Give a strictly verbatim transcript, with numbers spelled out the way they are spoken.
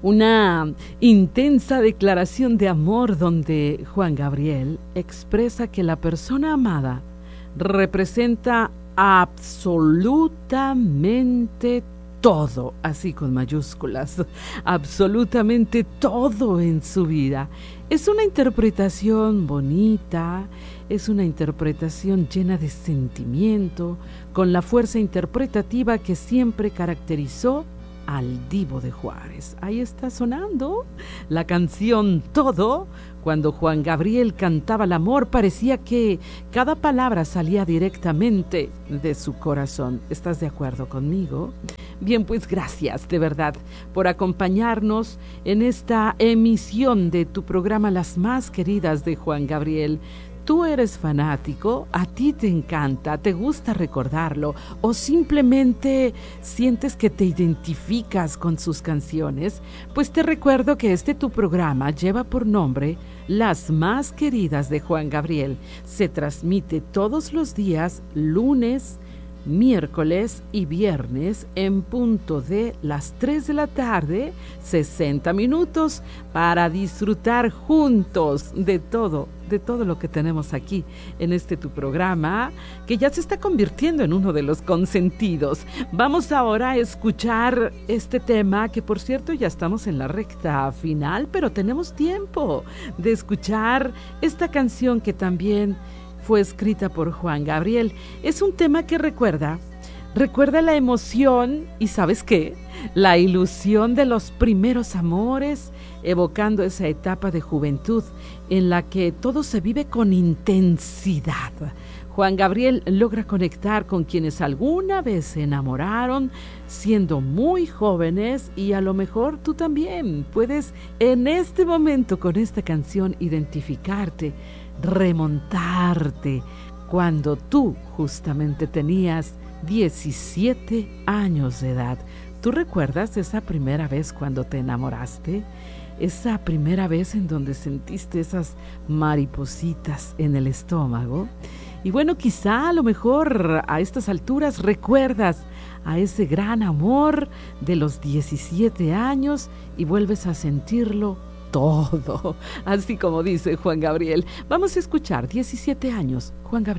Una intensa declaración de amor donde Juan Gabriel expresa que la persona amada representa absolutamente todo, así con mayúsculas, absolutamente todo en su vida. Es una interpretación bonita, es una interpretación llena de sentimiento, con la fuerza interpretativa que siempre caracterizó al Divo de Juárez. Ahí está sonando la canción Todo. Cuando Juan Gabriel cantaba el amor, parecía que cada palabra salía directamente de su corazón. ¿Estás de acuerdo conmigo? Bien, pues gracias de verdad por acompañarnos en esta emisión de tu programa Las Más Queridas de Juan Gabriel. Tú eres fanático, a ti te encanta, te gusta recordarlo o simplemente sientes que te identificas con sus canciones, pues te recuerdo que este tu programa lleva por nombre Las Más Queridas de Juan Gabriel. Se transmite todos los días, lunes, miércoles y viernes en punto de las tres de la tarde, sesenta minutos para disfrutar juntos de todo, de todo lo que tenemos aquí en este tu programa, que ya se está convirtiendo en uno de los consentidos. Vamos ahora a escuchar este tema, que por cierto ya estamos en la recta final, pero tenemos tiempo de escuchar esta canción que también fue escrita por Juan Gabriel. Es un tema que recuerda, recuerda la emoción y ¿sabes qué? La ilusión de los primeros amores, evocando esa etapa de juventud en la que todo se vive con intensidad. Juan Gabriel logra conectar con quienes alguna vez se enamoraron siendo muy jóvenes, y a lo mejor tú también puedes en este momento con esta canción identificarte, remontarte cuando tú justamente tenías diecisiete años de edad. ¿Tú recuerdas esa primera vez cuando te enamoraste? Esa primera vez en donde sentiste esas maripositas en el estómago. Y bueno, quizá a lo mejor a estas alturas recuerdas a ese gran amor de los diecisiete años y vuelves a sentirlo todo, así como dice Juan Gabriel. Vamos a escuchar diecisiete años, Juan Gabriel.